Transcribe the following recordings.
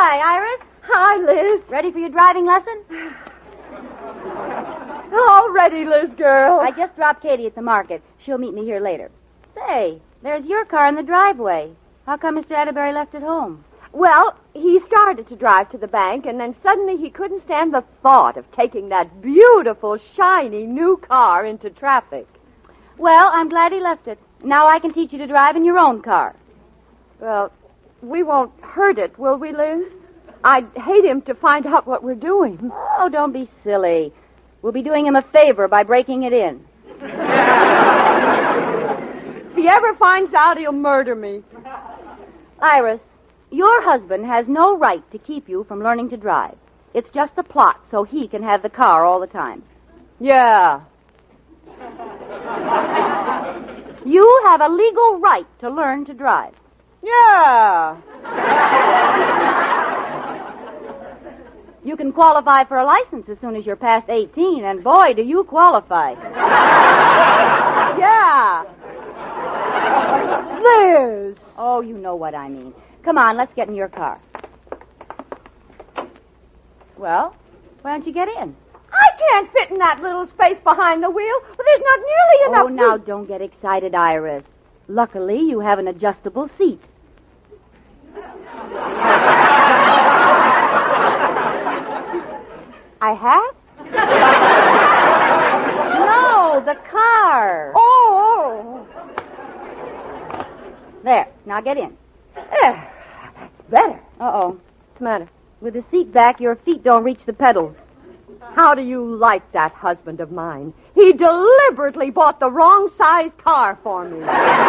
Hi, Iris. Hi, Liz. Ready for your driving lesson? All ready, Liz girl. I just dropped Katie at the market. She'll meet me here later. Say, there's your car in the driveway. How come Mr. Atterbury left it home? Well, he started to drive to the bank, and then suddenly he couldn't stand the thought of taking that beautiful, shiny new car into traffic. Well, I'm glad he left it. Now I can teach you to drive in your own car. Well, we won't hurt it, will we, Liz? I'd hate him to find out what we're doing. Oh, don't be silly. We'll be doing him a favor by breaking it in. If he ever finds out, he'll murder me. Iris, your husband has no right to keep you from learning to drive. It's just a plot so he can have the car all the time. Yeah. You have a legal right to learn to drive. Yeah. You can qualify for a license as soon as you're past 18, and boy, do you qualify. Yeah. Liz. Oh, you know what I mean. Come on, let's get in your car. Well, why don't you get in? I can't fit in that little space behind the wheel. Well, there's not nearly enough Oh, now don't get excited, Iris. Luckily, you have an adjustable seat. I have? No, the car. Oh. There, now get in. That's better. Uh-oh. What's the matter? With the seat back, your feet don't reach the pedals. How do you like that husband of mine? He deliberately bought the wrong size car for me.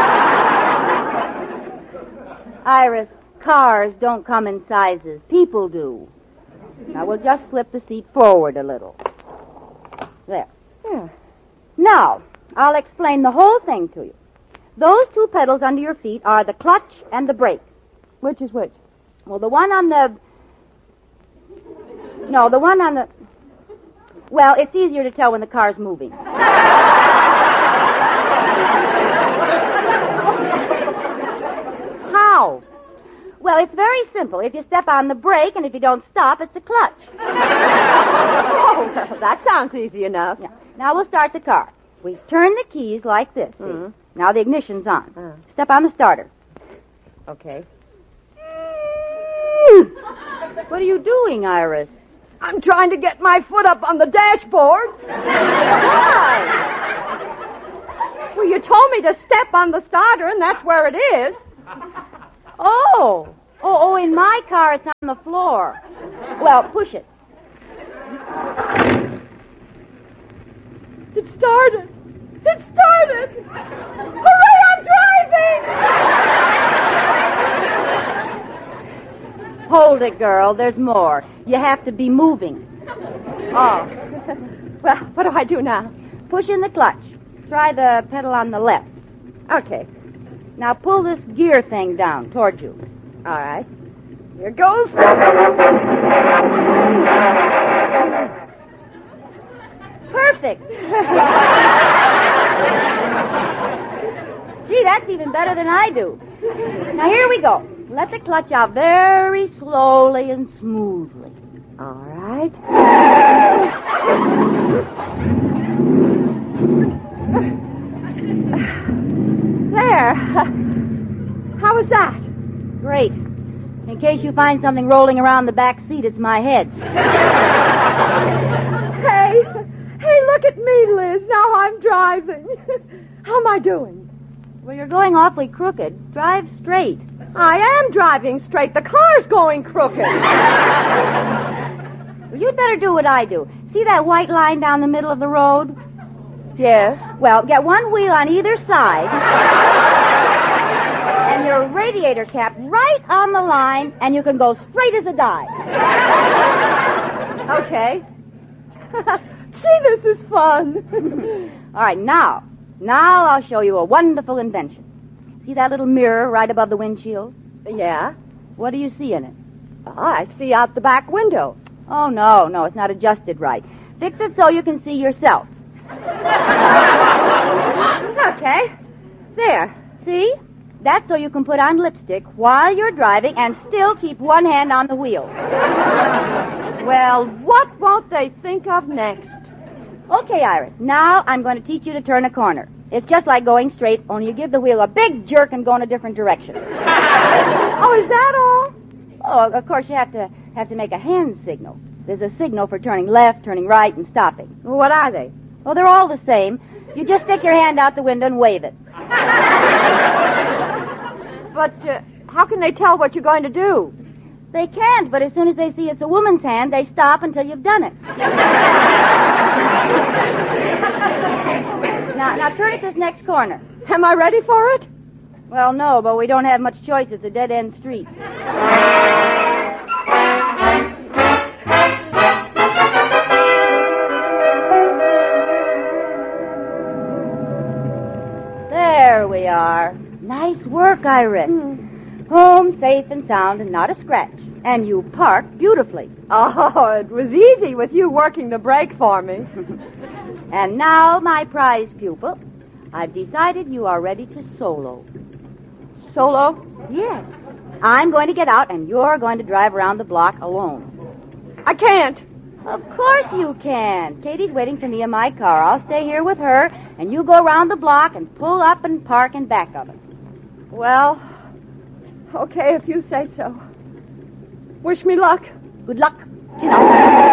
Iris, cars don't come in sizes. People do. Now, we'll just slip the seat forward a little. There. Yeah. Now, I'll explain the whole thing to you. Those two pedals under your feet are the clutch and the brake. Which is which? Well, the one on the... No, the one on the... Well, it's easier to tell when the car's moving. How? Well, it's very simple. If you step on the brake and if you don't stop, it's the clutch. Oh, well, that sounds easy enough. Yeah. Now we'll start the car. We turn the keys like this. See? Mm-hmm. Now the ignition's on. Step on the starter. Okay. What are you doing, Iris? I'm trying to get my foot up on the dashboard. Why? Well, you told me to step on the starter, and that's where it is. Oh, in my car it's on the floor. Well, push it. It started. It started. Hooray, I'm driving. Hold it, girl. There's more. You have to be moving. Oh. Well, what do I do now? Push in the clutch. Try the pedal on the left. Okay. Now pull this gear thing down toward you. All right. Here goes. Perfect. Gee, that's even better than I do. Now here we go. Let the clutch out very slowly and smoothly. All right. There. How was that? Great. In case you find something rolling around the back seat, it's my head. Hey, look at me, Liz. Now I'm driving. How am I doing? Well, you're going awfully crooked. Drive straight. I am driving straight. The car's going crooked. Well, you'd better do what I do. See that white line down the middle of the road? Yes. Well, get one wheel on either side. And your radiator cap right on the line, and you can go straight as a die. Okay. Gee, this is fun. All right, now I'll show you a wonderful invention. See that little mirror right above the windshield? Yeah? What do you see in it? Oh, I see out the back window. Oh, no, it's not adjusted right. Fix it so you can see yourself. Okay. There. See? That's so you can put on lipstick while you're driving and still keep one hand on the wheel. Well, what won't they think of next? Okay, Iris, now I'm going to teach you to turn a corner. It's just like going straight, only you give the wheel a big jerk and go in a different direction. Oh, is that all? Oh, of course, you have to make a hand signal. There's a signal for turning left, turning right, and stopping. What are they? Well, they're all the same. You just stick your hand out the window and wave it. But how can they tell what you're going to do? They can't, but as soon as they see it's a woman's hand, they stop until you've done it. Now turn at this next corner. Am I ready for it? Well, no, but we don't have much choice. It's a dead-end street. There we are. Nice work, Iris. Home safe and sound and not a scratch. And you parked beautifully. Oh, it was easy with you working the brake for me. And now, my prize pupil, I've decided you are ready to solo. Solo? Yes. I'm going to get out, and you're going to drive around the block alone. I can't. Of course you can. Katie's waiting for me in my car. I'll stay here with her, and you go around the block and pull up and park in back of it. Well, okay, if you say so. Wish me luck. Good luck. You know.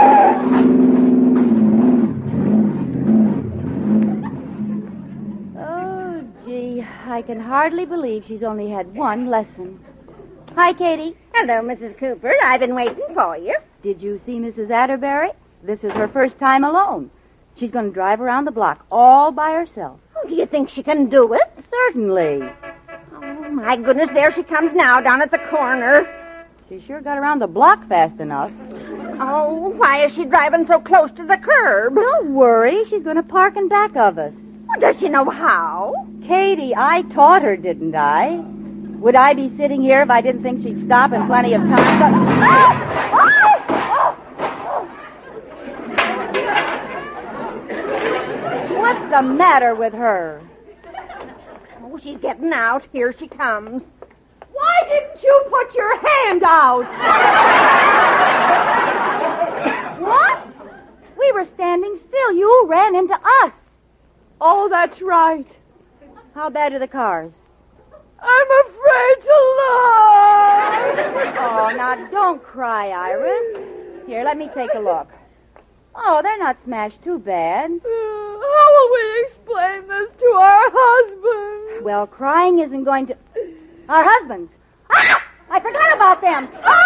Oh, gee, I can hardly believe she's only had one lesson. Hi, Katie. Hello, Mrs. Cooper. I've been waiting for you. Did you see Mrs. Atterbury? This is her first time alone. She's going to drive around the block all by herself. Oh, do you think she can do it? Certainly. Oh, my goodness, there she comes now, down at the corner. She sure got around the block fast enough. Oh, why is she driving so close to the curb? Don't worry. She's going to park in back of us. Well, does she know how? Katie, I taught her, didn't I? Would I be sitting here if I didn't think she'd stop in plenty of time? But... What's the matter with her? Oh, she's getting out. Here she comes. Why didn't you put your hand out? What? We were standing still. You ran into us. Oh, that's right. How bad are the cars? I'm afraid to look. Oh, now don't cry, Iris. Here, let me take a look. Oh, they're not smashed too bad. How will we explain this to our husbands? Well, crying isn't going to... Our husbands. Ah! I forgot about them. Ah!